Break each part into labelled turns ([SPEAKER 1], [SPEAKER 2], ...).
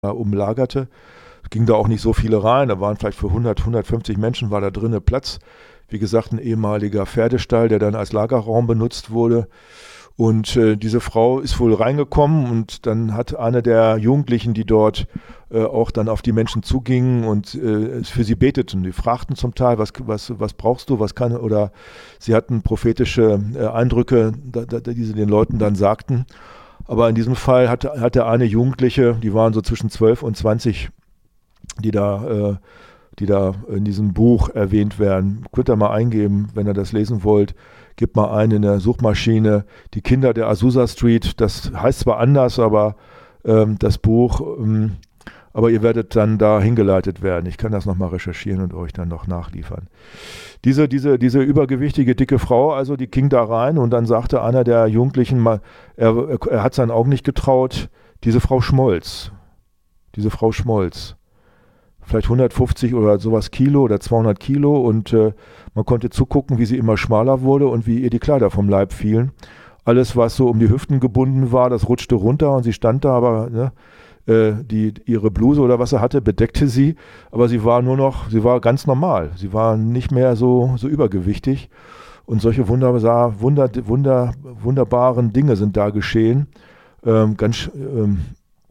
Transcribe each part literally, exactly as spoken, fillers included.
[SPEAKER 1] umlagerte. Es ging da auch nicht so viele rein, da waren vielleicht für hundert, hundertfünfzig Menschen war da drinnen Platz. Wie gesagt, ein ehemaliger Pferdestall, der dann als Lagerraum benutzt wurde. Und äh, diese Frau ist wohl reingekommen und dann hat eine der Jugendlichen, die dort äh, auch dann auf die Menschen zugingen und äh, für sie beteten. Die fragten zum Teil, was, was, was brauchst du, was kann, oder sie hatten prophetische äh, Eindrücke, da, da, die sie den Leuten dann sagten. Aber in diesem Fall hatte, hatte eine Jugendliche, die waren so zwischen zwölf und zwanzig, die da, äh, die da in diesem Buch erwähnt werden. Könnt ihr mal eingeben, wenn ihr das lesen wollt. Gebt mal ein in der Suchmaschine, die Kinder der Azusa Street. Das heißt zwar anders, aber ähm, das Buch, ähm, aber ihr werdet dann da hingeleitet werden. Ich kann das nochmal recherchieren und euch dann noch nachliefern. Diese, diese, diese übergewichtige, dicke Frau, also die ging da rein und dann sagte einer der Jugendlichen, mal, er, er hat seinen Augen nicht getraut, diese Frau schmolz. Diese Frau schmolz. Vielleicht hundertfünfzig oder sowas Kilo oder zweihundert Kilo und äh, man konnte zugucken, wie sie immer schmaler wurde und wie ihr die Kleider vom Leib fielen. Alles, was so um die Hüften gebunden war, das rutschte runter und sie stand da, aber ne, äh, die, ihre Bluse oder was sie hatte, bedeckte sie, aber sie war nur noch, sie war ganz normal. Sie war nicht mehr so, so übergewichtig und solche wunderbar, wunder, wunder, wunderbaren Dinge sind da geschehen. Ähm, ganz ähm,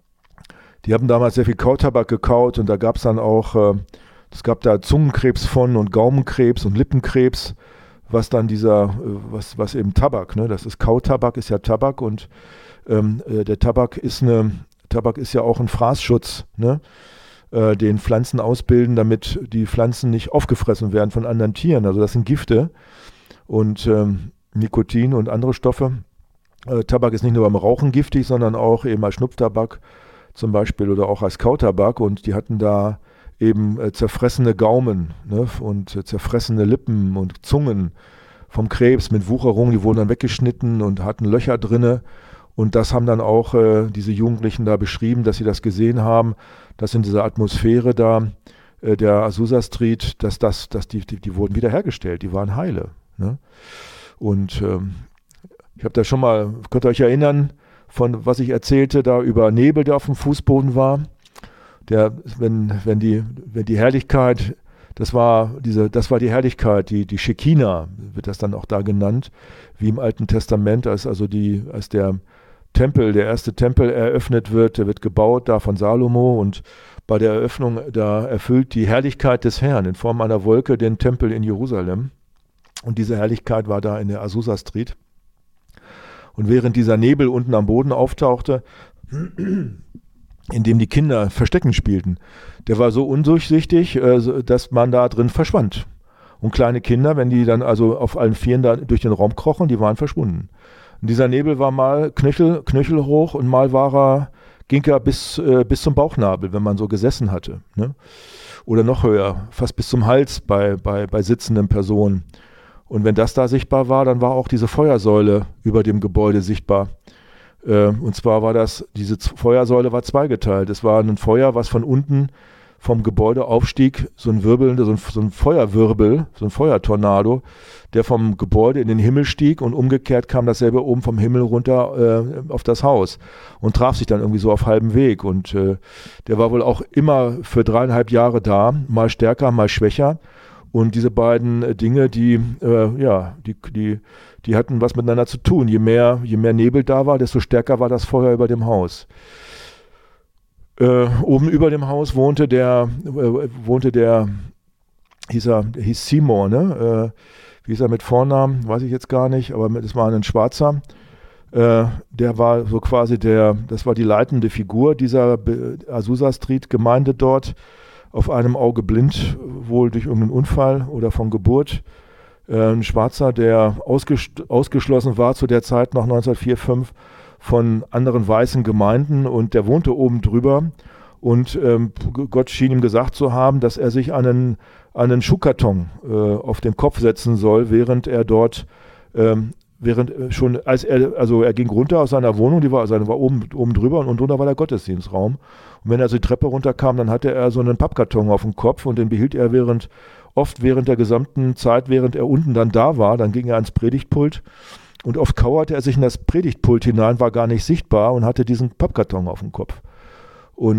[SPEAKER 1] Die haben damals sehr viel Kautabak gekaut und da gab es dann auch, äh, es gab da Zungenkrebs von und Gaumenkrebs und Lippenkrebs, was dann dieser, äh, was, was eben Tabak, ne, das ist Kautabak, ist ja Tabak und ähm, äh, der Tabak ist eine, Tabak ist ja auch ein Fraßschutz, ne, äh, den Pflanzen ausbilden, damit die Pflanzen nicht aufgefressen werden von anderen Tieren. Also das sind Gifte und ähm, Nikotin und andere Stoffe. Äh, Tabak ist nicht nur beim Rauchen giftig, sondern auch eben als Schnupftabak zum Beispiel oder auch als Kautabak und die hatten da eben äh, zerfressene Gaumen, ne, und äh, zerfressene Lippen und Zungen vom Krebs mit Wucherung, die wurden dann weggeschnitten und hatten Löcher drinne und das haben dann auch äh, diese Jugendlichen da beschrieben, dass sie das gesehen haben, dass in dieser Atmosphäre da äh, der Azusa Street, dass das, dass die, die, die wurden wiederhergestellt, die waren heile, ne? Und ähm, ich habe da schon mal, könnt ihr euch erinnern, von was ich erzählte, da über Nebel, der auf dem Fußboden war. Der, wenn, wenn die, wenn die Herrlichkeit, das war diese, das war die Herrlichkeit, die, die Schekina, wird das dann auch da genannt, wie im Alten Testament, als also die, als der Tempel, der erste Tempel eröffnet wird, der wird gebaut da von Salomo und bei der Eröffnung, da erfüllt die Herrlichkeit des Herrn in Form einer Wolke den Tempel in Jerusalem. Und diese Herrlichkeit war da in der Azusa Street. Und während dieser Nebel unten am Boden auftauchte, in dem die Kinder Verstecken spielten, der war so undurchsichtig, dass man da drin verschwand. Und kleine Kinder, wenn die dann also auf allen Vieren da durch den Raum krochen, die waren verschwunden. Und dieser Nebel war mal Knöchel, Knöchel hoch und mal war er, ging er bis, äh, bis zum Bauchnabel, wenn man so gesessen hatte, ne? Oder noch höher, fast bis zum Hals bei, bei, bei sitzenden Personen. Und wenn das da sichtbar war, dann war auch diese Feuersäule über dem Gebäude sichtbar. Äh, und zwar war das, diese Z- Feuersäule war zweigeteilt. Es war ein Feuer, was von unten vom Gebäude aufstieg, so ein wirbelnder, so ein, so ein Feuerwirbel, so ein Feuertornado, der vom Gebäude in den Himmel stieg und umgekehrt kam dasselbe oben vom Himmel runter äh, auf das Haus und traf sich dann irgendwie so auf halbem Weg. Und äh, der war wohl auch immer für dreieinhalb Jahre da, mal stärker, mal schwächer. Und diese beiden Dinge, die, äh, ja, die, die, die hatten was miteinander zu tun. Je mehr, je mehr Nebel da war, desto stärker war das Feuer über dem Haus. Äh, oben über dem Haus wohnte der, äh, wohnte der, hieß er, hieß Seymour, ne? Äh, wie hieß er mit Vornamen? Weiß ich jetzt gar nicht, aber das war ein Schwarzer. Äh, der war so quasi der, das war die leitende Figur dieser Azusa Street Gemeinde dort. Auf einem Auge blind, wohl durch irgendeinen Unfall oder von Geburt. Äh, ein Schwarzer, der ausges- ausgeschlossen war zu der Zeit noch neunzehnhundertvier, fünf von anderen weißen Gemeinden und der wohnte oben drüber und ähm, Gott schien ihm gesagt zu haben, dass er sich einen, einen Schuhkarton äh, auf den Kopf setzen soll, während er dort ähm, während schon, als er, also er ging runter aus seiner Wohnung, die war, seine war oben, oben drüber und, und drunter war der Gottesdienstraum. Und wenn er also die Treppe runterkam, dann hatte er so einen Pappkarton auf dem Kopf und den behielt er während, oft während der gesamten Zeit, während er unten dann da war, dann ging er ans Predigtpult und oft kauerte er sich in das Predigtpult hinein, war gar nicht sichtbar und hatte diesen Pappkarton auf dem Kopf. Und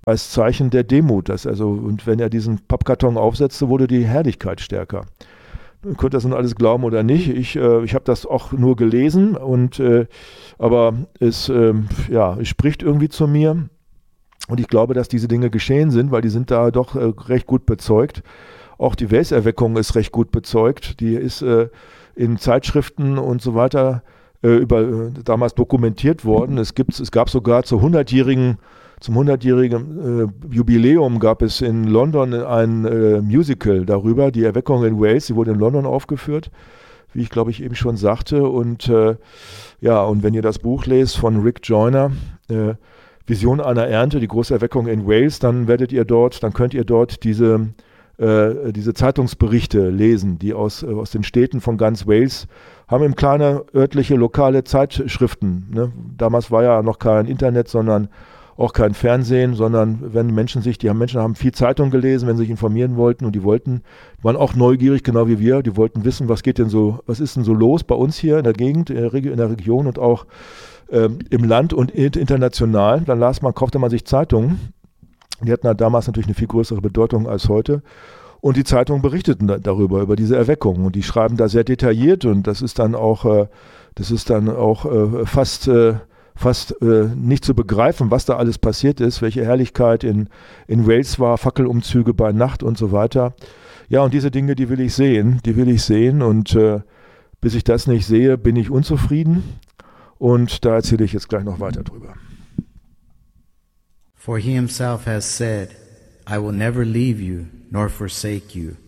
[SPEAKER 1] als Zeichen der Demut. Das also, und wenn er diesen Pappkarton aufsetzte, wurde die Herrlichkeit stärker. Ihr könnt das nun alles glauben oder nicht. Ich, äh, ich habe das auch nur gelesen, und, äh, aber es, äh, ja, es spricht irgendwie zu mir. Und ich glaube, dass diese Dinge geschehen sind, weil die sind da doch äh, recht gut bezeugt. Auch die Welserweckung ist recht gut bezeugt. Die ist äh, in Zeitschriften und so weiter äh, über, äh, damals dokumentiert worden. Es, gibt, es gab sogar zur hundertjährigen Zum hundertjährigen äh, Jubiläum gab es in London ein äh, Musical darüber, die Erweckung in Wales. Sie wurde in London aufgeführt, wie ich glaube ich eben schon sagte. Und äh, ja, und wenn ihr das Buch lest von Rick Joyner, äh, Vision einer Ernte, die große Erweckung in Wales, dann werdet ihr dort, dann könnt ihr dort diese, äh, diese Zeitungsberichte lesen, die aus, äh, aus den Städten von ganz Wales haben eben kleine örtliche, lokale Zeitschriften. Ne? Damals war ja noch kein Internet, sondern auch kein Fernsehen, sondern wenn Menschen sich, die haben Menschen haben viel Zeitung gelesen, wenn sie sich informieren wollten, und die wollten, waren auch neugierig, genau wie wir, die wollten wissen, was geht denn so, was ist denn so los bei uns hier in der Gegend, in der, Reg- in der Region und auch ähm, im Land und international. Dann las man, kaufte man sich Zeitungen. Die hatten halt damals natürlich eine viel größere Bedeutung als heute. Und die Zeitungen berichteten da, darüber, über diese Erweckung. Und die schreiben da sehr detailliert, und das ist dann auch, äh, das ist dann auch äh, fast äh, fast äh, nicht zu begreifen, was da alles passiert ist, welche Herrlichkeit in, in Wales war, Fackelumzüge bei Nacht und so weiter. Ja, und diese Dinge, die will ich sehen, die will ich sehen, und äh, bis ich das nicht sehe, bin ich unzufrieden, und da erzähle ich jetzt gleich noch weiter drüber.
[SPEAKER 2] For he himself has said, I will never leave you nor forsake you.